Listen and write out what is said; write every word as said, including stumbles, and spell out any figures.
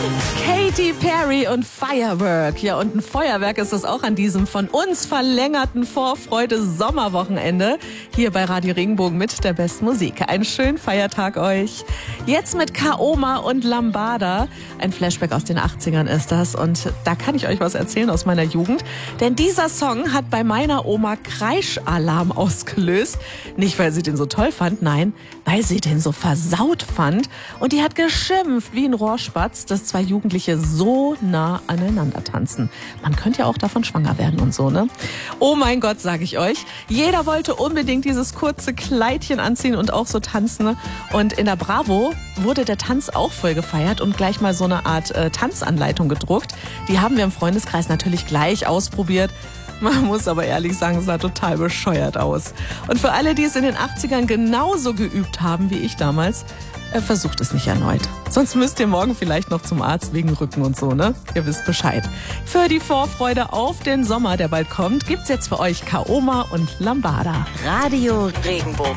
Katy Perry und Firework. Ja, und ein Feuerwerk ist das auch an diesem von uns verlängerten Vorfreude-Sommerwochenende hier bei Radio Regenbogen mit der besten Musik. Einen schönen Feiertag euch. Jetzt mit Kaoma und Lambada. Ein Flashback aus den achtzigern ist das. Und da kann ich euch was erzählen aus meiner Jugend. Denn dieser Song hat bei meiner Oma Kreischalarm ausgelöst. Nicht, weil sie den so toll fand, nein, weil sie den so versaut fand. Und die hat geschimpft wie ein Rohrspatz, dass zwei Jugendliche so nah aneinander tanzen. Man könnte ja auch davon schwanger werden und so, ne? Oh mein Gott, sage ich euch. Jeder wollte unbedingt dieses kurze Kleidchen anziehen und auch so tanzen. Und in der Bravo wurde der Tanz auch voll gefeiert und gleich mal so eine Art äh, Tanzanleitung gedruckt. Die haben wir im Freundeskreis natürlich gleich ausprobiert. Man muss aber ehrlich sagen, es sah total bescheuert aus. Und für alle, die es in den achtzigern genauso geübt haben wie ich damals, äh, versucht es nicht erneut. Sonst müsst ihr morgen vielleicht noch zum Arzt wegen Rücken und so, ne? Ihr wisst Bescheid. Für die Vorfreude auf den Sommer, der bald kommt, gibt's jetzt für euch Kaoma und Lambada. Radio Regenbogen.